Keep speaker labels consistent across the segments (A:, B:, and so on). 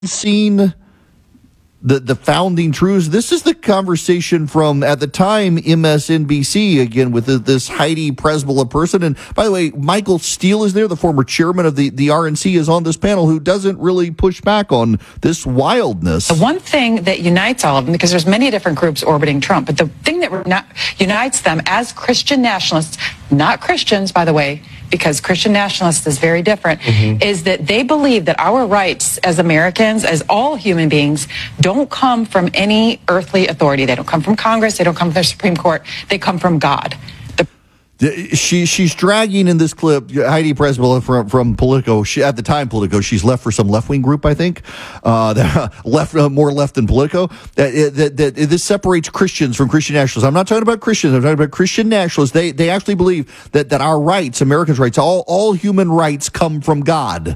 A: seen the founding truths. This is the conversation from, at the time, MSNBC, again, with this Heidi Presbella person. And by the way, Michael Steele is there, the former chairman of the RNC, is on this panel, who doesn't really push back on this wildness.
B: The one thing that unites all of them, because there's many different groups orbiting Trump, but the thing that unites them as Christian nationalists, not Christians, by the way, because Christian nationalists is very different, is that they believe that our rights as Americans, as all human beings, don't come from any earthly authority. They don't come from Congress. They don't come from the Supreme Court. They come from God.
A: She's dragging in this clip Heidi Presbella from Politico. At the time, Politico. She's left for some left-wing group, I think. More left than Politico. This separates Christians from Christian nationalists. I'm not talking about Christians. I'm talking about Christian nationalists. They actually believe that our rights, Americans' rights, all human rights come from God.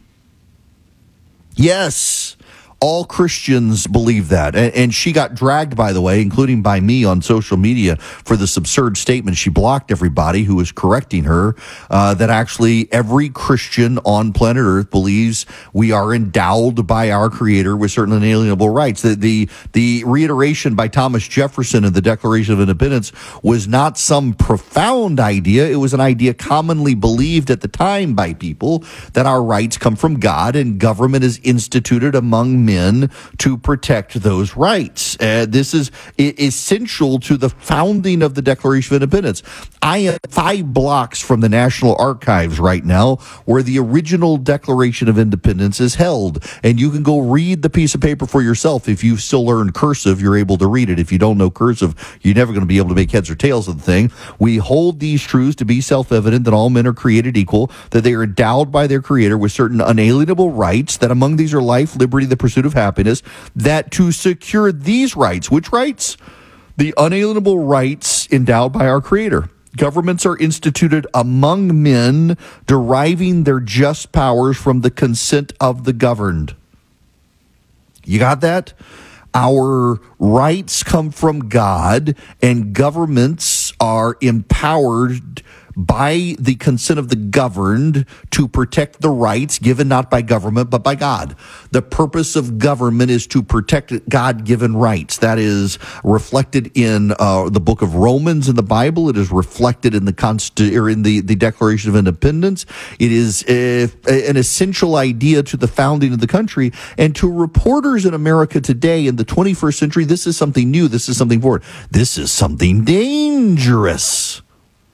A: Yes. All Christians believe that. And she got dragged, by the way, including by me on social media, for this absurd statement. She blocked everybody who was correcting her, that actually every Christian on planet Earth believes we are endowed by our Creator with certain inalienable rights. The reiteration by Thomas Jefferson in the Declaration of Independence was not some profound idea. It was an idea commonly believed at the time by people, that our rights come from God and government is instituted among men to protect those rights. This is essential to the founding of the Declaration of Independence. I am 5 blocks from the National Archives right now, where the original Declaration of Independence is held. And you can go read the piece of paper for yourself. If you still learn cursive, you're able to read it. If you don't know cursive, you're never going to be able to make heads or tails of the thing. We hold these truths to be self-evident, that all men are created equal, that they are endowed by their Creator with certain unalienable rights, that among these are life, liberty, the pursuit of happiness, that to secure these rights, which rights? The unalienable rights endowed by our Creator. Governments are instituted among men, deriving their just powers from the consent of the governed. You got that? Our rights come from God, and governments are empowered by the consent of the governed to protect the rights given not by government but by God. The purpose of government is to protect God-given rights. That is reflected in the book of Romans in the Bible. It is reflected in the Declaration of Independence. It is an essential idea to the founding of the country. And to reporters in America today in the 21st century, this is something new. This is something forward. This is something dangerous.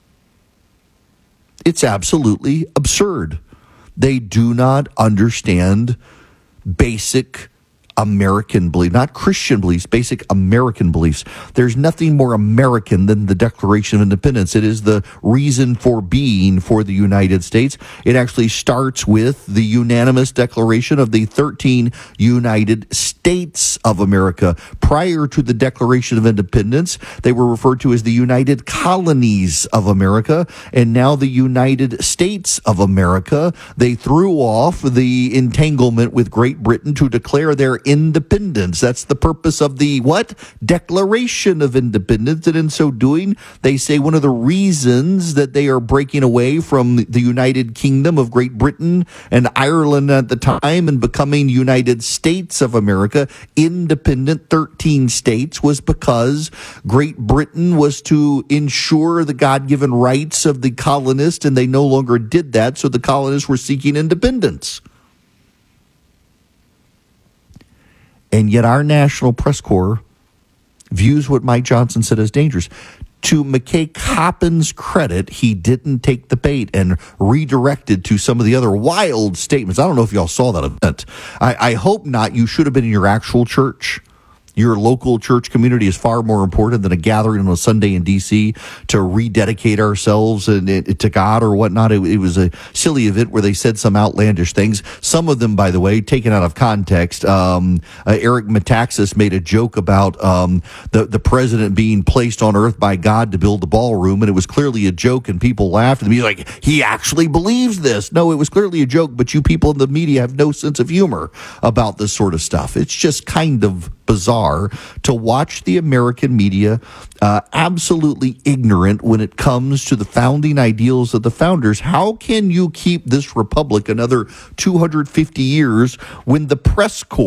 A: It's absolutely absurd. They do not understand basic American belief, not Christian beliefs, basic American beliefs. There's nothing more American than the Declaration of Independence. It is the reason for being for the United States. It actually starts with the unanimous declaration of the 13 United States of America. Prior to the Declaration of Independence, they were referred to as the United Colonies of America, and now the United States of America. They threw off the entanglement with Great Britain to declare their independence. That's the purpose of the what? Declaration of Independence. And in so doing, they say one of the reasons that they are breaking away from the United Kingdom of Great Britain and Ireland at the time and becoming United States of America, independent 13 states, was because Great Britain was to ensure the God-given rights of the colonists, and they no longer did that, so the colonists were seeking independence. And yet our National Press Corps views what Mike Johnson said as dangerous. To McKay Coppin's credit, he didn't take the bait and redirected to some of the other wild statements. I don't know if y'all saw that event. I hope not. You should have been in your actual church. Your local church community is far more important than a gathering on a Sunday in D.C. to rededicate ourselves to God or whatnot. It was a silly event where they said some outlandish things. Some of them, by the way, taken out of context. Eric Metaxas made a joke about the president being placed on earth by God to build the ballroom, and it was clearly a joke, and people laughed, and he was like, he actually believes this. No, it was clearly a joke, but you people in the media have no sense of humor about this sort of stuff. It's just kind of bizarre to watch the American media absolutely ignorant when it comes to the founding ideals of the founders. How can you keep this republic another 250 years when the press corps